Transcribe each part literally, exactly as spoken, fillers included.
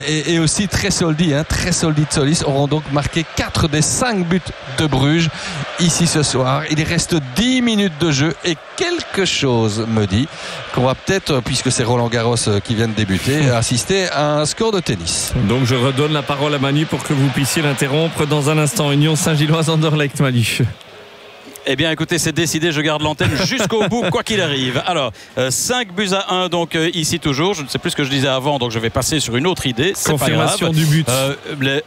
Et, et aussi Tresoldi, hein, Tresoldi de Solis auront donc marqué quatre des cinq buts de Bruges ici ce soir. Il reste dix minutes de jeu et quelque chose me dit qu'on va peut-être, puisque c'est Roland Garros qui vient de débuter, assister à un score de tennis. Donc je redonne la parole à Manu pour que vous puissiez l'interrompre dans un instant. Union Saint-Gilloise-Anderlecht, Manu. Eh bien écoutez, c'est décidé, je garde l'antenne jusqu'au bout quoi qu'il arrive. Alors euh, cinq buts à un donc euh, ici toujours. Je ne sais plus ce que je disais avant, donc je vais passer sur une autre idée. C'est confirmation pas grave. du but. Euh, les...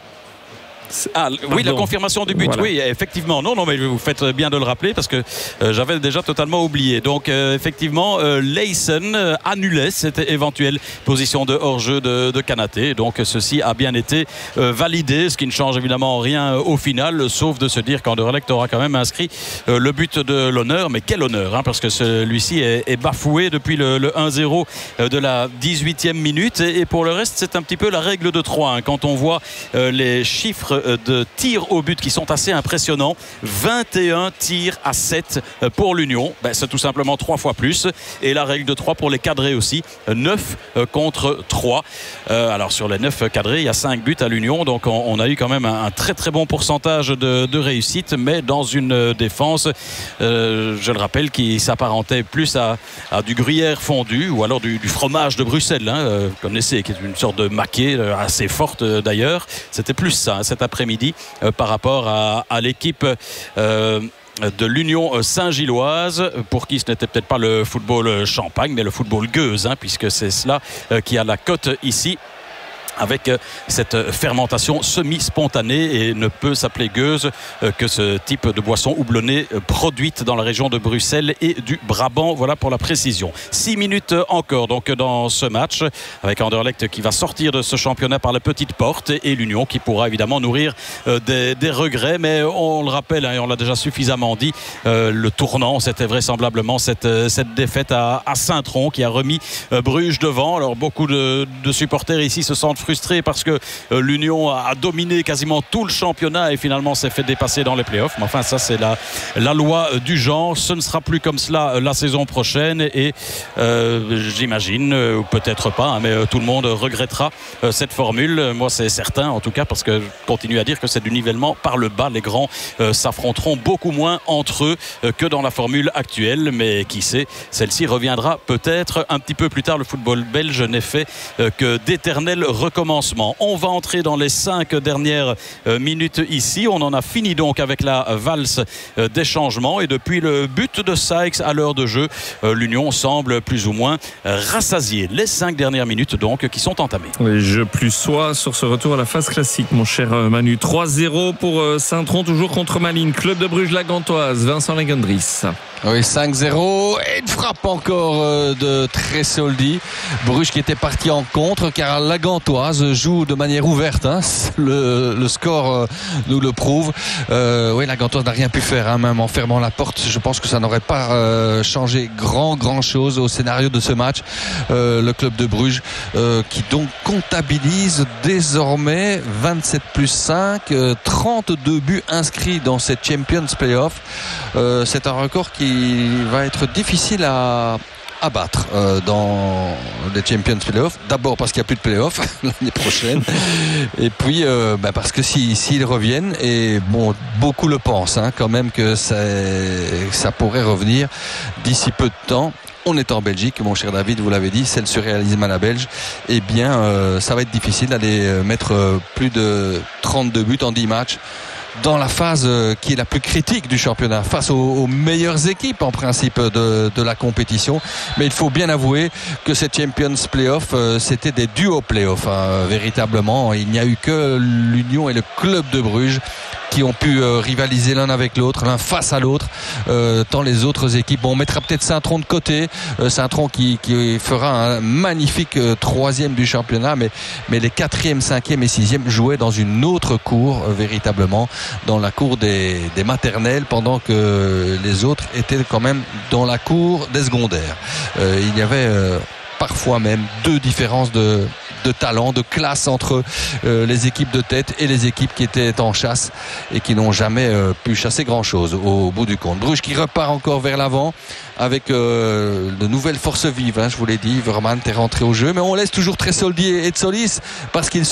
Ah oui, la confirmation du but, voilà. Oui, effectivement. Non, non, mais vous faites bien de le rappeler parce que euh, j'avais déjà totalement oublié. Donc, euh, effectivement, euh, Leysen euh, annulait cette éventuelle position de hors-jeu de, de Kanaté. Donc, ceci a bien été euh, validé, ce qui ne change évidemment rien euh, au final, sauf de se dire qu'Anderlecht aura quand même inscrit euh, le but de l'honneur. Mais quel honneur, hein, parce que celui-ci est, est bafoué depuis le, le un zéro de la dix-huitième minute. Et, et pour le reste, c'est un petit peu la règle de trois. Hein, quand on voit euh, les chiffres de tirs au but qui sont assez impressionnants. vingt et un tirs à sept pour l'Union. Ben, c'est tout simplement trois fois plus. Et la règle de trois pour les cadrés aussi. neuf contre trois. Euh, alors sur les neuf cadrés, il y a cinq buts à l'Union. Donc on, on a eu quand même un, un très très bon pourcentage de, de réussite. Mais dans une défense, euh, je le rappelle, qui s'apparentait plus à, à du gruyère fondu ou alors du, du fromage de Bruxelles. Hein, euh, vous connaissez, qui est une sorte de maquet euh, assez forte euh, d'ailleurs. C'était plus ça, hein, cet après-midi. Euh, par rapport à, à l'équipe euh, de l'Union Saint-Gilloise, pour qui ce n'était peut-être pas le football champagne mais le football gueuse, hein, puisque c'est cela euh, qui a la cote ici, avec cette fermentation semi-spontanée, et ne peut s'appeler gueuse que ce type de boisson houblonnée produite dans la région de Bruxelles et du Brabant. Voilà pour la précision. Six minutes encore donc dans ce match, avec Anderlecht qui va sortir de ce championnat par la petite porte et l'Union qui pourra évidemment nourrir des, des regrets, mais on le rappelle, hein, et on l'a déjà suffisamment dit, euh, le tournant c'était vraisemblablement cette, cette défaite à, à Saint-Tron qui a remis euh, Bruges devant. Alors beaucoup de, de supporters ici se sentent frustré parce que euh, l'Union a dominé quasiment tout le championnat et finalement s'est fait dépasser dans les playoffs. Mais enfin, ça c'est la, la loi du genre. Ce ne sera plus comme cela la saison prochaine et euh, j'imagine, euh, ou peut-être pas, hein, mais euh, tout le monde regrettera euh, cette formule. Moi c'est certain en tout cas, parce que je continue à dire que c'est du nivellement par le bas. Les grands euh, s'affronteront beaucoup moins entre eux euh, que dans la formule actuelle, mais qui sait, celle-ci reviendra peut-être un petit peu plus tard. Le football belge n'est fait euh, que d'éternels recommencer. On va entrer dans les cinq dernières euh, minutes ici. On en a fini donc avec la valse euh, des changements, et depuis le but de Sykes à l'heure de jeu, euh, l'Union semble plus ou moins euh, rassasiée. Les cinq dernières minutes donc qui sont entamées. Oui, je plus sois sur ce retour à la phase classique, mon cher Manu. trois zéro pour euh, Saint-Tron, toujours contre Malines. Club de Bruges la Gantoise, Vincent Legendris. Oui, cinq zéro, et une frappe encore euh, de Tresoldi. Bruges qui était parti en contre, car la Gantoise joue de manière ouverte, hein. le, le score euh, nous le prouve. Euh, oui, la Gantoise n'a rien pu faire, hein, même en fermant la porte. Je pense que ça n'aurait pas euh, changé grand grand chose au scénario de ce match. Euh, le club de Bruges euh, qui donc comptabilise désormais vingt-sept plus cinq, euh, trente-deux buts inscrits dans cette Champions Playoff. Euh, c'est un record qui va être difficile à à battre euh, dans les Champions Playoffs. D'abord parce qu'il n'y a plus de Playoffs l'année prochaine, et puis euh, bah parce que s'ils si, s'ils reviennent, et bon, beaucoup le pensent, hein, quand même que ça, ça pourrait revenir d'ici peu de temps. On est en Belgique, mon cher David, vous l'avez dit, c'est le surréalisme à la Belge. Eh bien, euh, ça va être difficile d'aller mettre plus de trente-deux buts en dix matchs dans la phase qui est la plus critique du championnat, face aux, aux meilleures équipes en principe de, de la compétition. Mais il faut bien avouer que cette Champions Playoff, euh, c'était des duos playoffs, hein, véritablement. Il n'y a eu que l'Union et le club de Bruges qui ont pu euh, rivaliser l'un avec l'autre, l'un face à l'autre, euh, tant les autres équipes. Bon, on mettra peut-être Saint-Tron de côté, euh, Saint-Tron qui, qui fera un magnifique euh, troisième du championnat, mais, mais les quatrième, cinquième et sixième jouaient dans une autre cour, euh, véritablement, dans la cour des, des maternelles, pendant que les autres étaient quand même dans la cour des secondaires. Euh, il y avait... Euh, parfois même deux différences de, de talent, de classe entre euh, les équipes de tête et les équipes qui étaient en chasse et qui n'ont jamais euh, pu chasser grand chose au, au bout du compte. Bruges qui repart encore vers l'avant avec euh, de nouvelles forces vives, hein, je vous l'ai dit. Vermaat est rentré au jeu, mais on laisse toujours Tresoldi et Tsolis parce qu'ils